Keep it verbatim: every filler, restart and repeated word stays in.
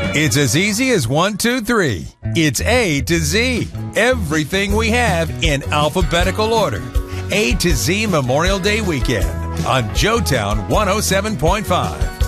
It's as easy as one, two, three. It's A to Z. Everything we have in alphabetical order. A to Z Memorial Day weekend on Joetown one oh seven point five.